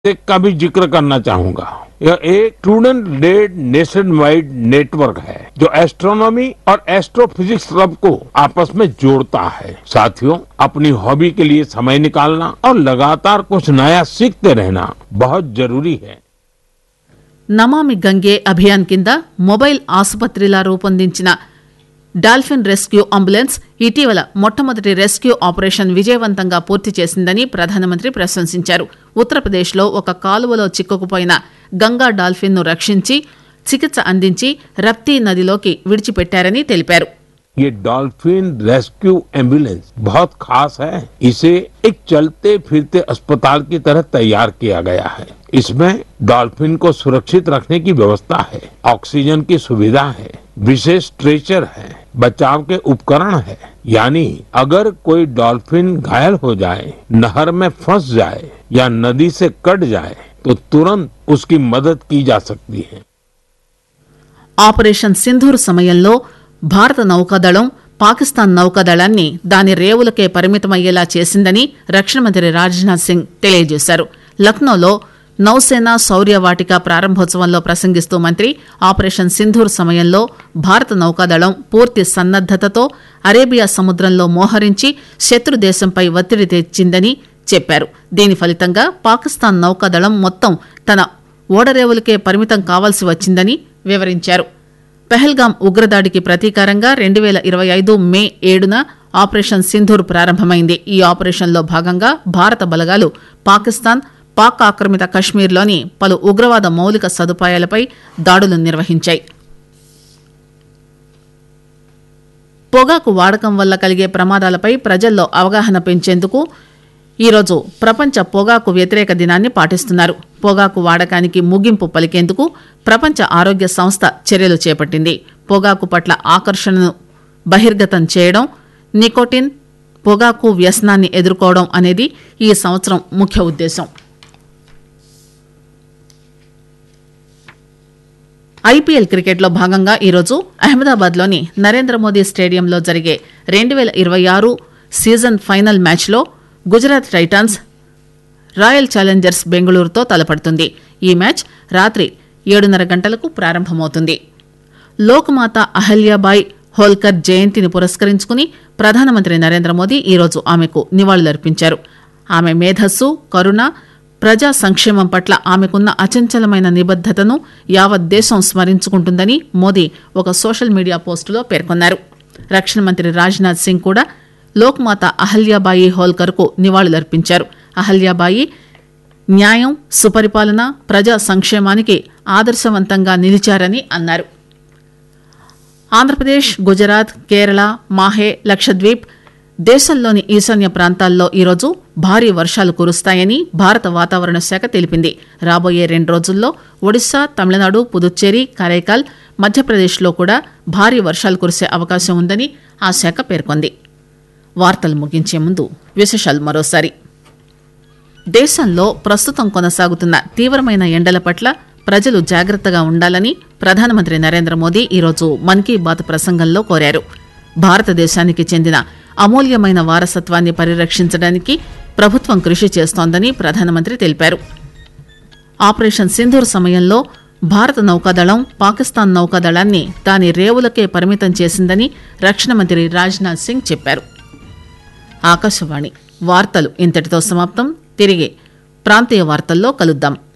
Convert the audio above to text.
का भी जिक्र करना चाहूंगा। यह एक student lead nation wide network है जो एस्ट्रोनॉमी और एस्ट्रोफिजिक्स क्लब को आपस में जोड़ता है। साथियों, अपनी हॉबी के लिए समय निकालना और लगातार कुछ नया सीखते रहना बहुत जरूरी है। నమామి గంగే అభియాన్ కింద మొబైల్ ఆసుపత్రిలా రూపొందించిన డాల్ఫిన్ రెస్క్యూ అంబులెన్స్ ఇటీవల మొట్టమొదటి రెస్క్యూ ఆపరేషన్ విజయవంతంగా పూర్తి చేసిందని ప్రధానమంత్రి ప్రశంసించారు. ఉత్తరప్రదేశ్లో ఒక కాలువలో చిక్కుకుపోయిన గంగా డాల్ఫిన్ ను రక్షించి చికిత్స అందించి రప్తీ నదిలోకి విడిచిపెట్టారని తెలిపారు. ये डॉल्फिन रेस्क्यू एम्बुलेंस बहुत खास है। इसे एक चलते फिरते अस्पताल की तरह तैयार किया गया है। इसमें डॉल्फिन को सुरक्षित रखने की व्यवस्था है, ऑक्सीजन की सुविधा है, विशेष स्ट्रेचर है, बचाव के उपकरण है। यानी अगर कोई डॉल्फिन घायल हो जाए, नहर में फंस जाए या नदी से कट जाए तो तुरंत उसकी मदद की जा सकती है. ఆపరేషన్ సింధూర్ సమయంలో భారత నౌకాదళం పాకిస్తాన్ నౌకాదళాన్ని దాని రేవులకే పరిమితమయ్యేలా చేసిందని రక్షణ మంత్రి రాజ్నాథ్ సింగ్ తెలియజేశారు. లక్నోలో నౌసేన శౌర్య వాటిక ప్రారంభోత్సవంలో ప్రసంగిస్తూ మంత్రి ఆపరేషన్ సింధూర్ సమయంలో భారత నౌకాదళం పూర్తి సన్నద్దతతో అరేబియా సముద్రంలో మోహరించి శత్రు దేశంపై ఒత్తిడి తెచ్చిందని చెప్పారు. దీని ఫలితంగా పాకిస్తాన్ నౌకాదళం మొత్తం తన ఓడరేవులకే పరిమితం కావాల్సి వచ్చిందని వివరించారు. పెహల్గాం ఉగ్రదాడికి ప్రతీకారంగా 2025 మే 7న ఆపరేషన్ సింధూర్ ప్రారంభమైంది. ఈ ఆపరేషన్లో భాగంగా భారత బలగాలు పాకిస్తాన్ పాక్ ఆక్రమిత కశ్మీర్లోని పలు ఉగ్రవాద మౌలిక సదుపాయాలపై దాడులు నిర్వహించాయి. పొగాకు వాడకం వల్ల కలిగే ప్రమాదాలపై ప్రజల్లో అవగాహన పెంచేందుకు ఈరోజు ప్రపంచ పొగాకు వ్యతిరేక దినాన్ని పాటిస్తున్నారు. పొగాకు వాడకానికి ముగింపు పలికేందుకు ప్రపంచ ఆరోగ్య సంస్థ చర్యలు చేపట్టింది. పొగాకు పట్ల ఆకర్షణను బహిర్గతం చేయడం, నికోటిన్, పొగాకు వ్యసనాన్ని ఎదుర్కోవడం అనేది ఈ సంవత్సరం ముఖ్య ఉద్దేశం. ఐపీఎల్ క్రికెట్లో భాగంగా ఈరోజు అహ్మదాబాద్లోని నరేంద్ర మోదీ స్టేడియంలో జరిగే 2026 సీజన్ ఫైనల్ మ్యాచ్లో గుజరాత్ టైటాన్స్ రాయల్ ఛాలెంజర్స్ బెంగళూరుతో తలపడుతుంది. ఈ మ్యాచ్ రాత్రి 7:30 గంటలకు ప్రారంభమవుతుంది. లోక్మాత అహల్యాబాయి హోల్కర్ జయంతిని పురస్కరించుకుని ప్రధానమంత్రి నరేంద్ర మోదీ ఈరోజు ఆమెకు నివాళులర్పించారు. ఆమె మేధస్సు, కరుణ, ప్రజా సంక్షేమం పట్ల ఆమెకున్న అచంచలమైన నిబద్దతను యావత్ దేశం స్మరించుకుంటుందని మోదీ ఒక సోషల్ మీడియా పోస్టులో పేర్కొన్నారు. రక్షణ మంత్రి రాజ్నాథ్ సింగ్ కూడా లోక్మాత అహల్యాబాయి హోల్కర్ కు నివాళులర్పించారు. అహల్యాబాయి న్యాయం, సుపరిపాలన, ప్రజా సంక్షేమానికి ఆదర్శవంతంగా నిలిచారని అన్నారు. ఆంధ్రప్రదేశ్, గుజరాత్, కేరళ, మాహే, లక్షద్వీప్, దేశంలోని ఈశాన్య ప్రాంతాల్లో ఈరోజు భారీ వర్షాలు కురుస్తాయని భారత వాతావరణ శాఖ తెలిపింది. రాబోయే 2 రోజుల్లో ఒడిశా, తమిళనాడు, పుదుచ్చేరి, కరైకాల్, మధ్యప్రదేశ్లో కూడా భారీ వర్షాలు కురిసే అవకాశం ఉందని ఆ శాఖ పేర్కొంది. వార్తలు ముగించే ముందు విశేషాలు మరోసారి. దేశంలో ప్రస్తుతం కొనసాగుతున్న తీవ్రమైన ఎండల పట్ల ప్రజలు జాగ్రత్తగా ఉండాలని ప్రధానమంత్రి నరేంద్ర మోదీ ఈరోజు మన్ కీ బాత్ ప్రసంగంలో కోరారు. భారతదేశానికి చెందిన అమూల్యమైన వారసత్వాన్ని పరిరక్షించడానికి ప్రభుత్వం కృషి చేస్తోందని ప్రధానమంత్రి తెలిపారు. ఆపరేషన్ సింధూర్ సమయంలో భారత నౌకాదళం పాకిస్తాన్ నౌకాదళాన్ని దాని రేవులకే పరిమితం చేసిందని రక్షణ మంత్రి రాజ్నాథ్ సింగ్ చెప్పారు. ఆకాశవాణి వార్తలు ఇంతటితో సమాప్తం. తిరిగి ప్రాంతీయ వార్తల్లో కలుద్దాం.